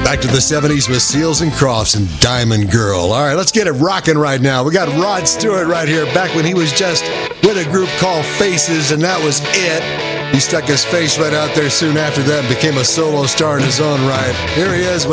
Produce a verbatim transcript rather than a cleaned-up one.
Back to the seventies with Seals and Crofts and Diamond Girl. All right, let's get it rocking right now. We got Rod Stewart right here, back when he was just with a group called Faces, and that was it. He stuck his face right out there soon after that and became a solo star in his own right. Here he is.